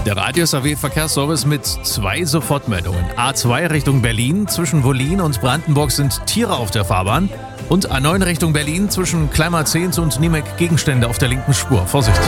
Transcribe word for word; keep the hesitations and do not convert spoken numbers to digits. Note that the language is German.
Der Radius A W Verkehrsservice mit zwei Sofortmeldungen. A zwei Richtung Berlin, zwischen Wollin und Brandenburg sind Tiere auf der Fahrbahn. Und A neun Richtung Berlin, zwischen Kleinmarzehns und Niemek Gegenstände auf der linken Spur. Vorsicht!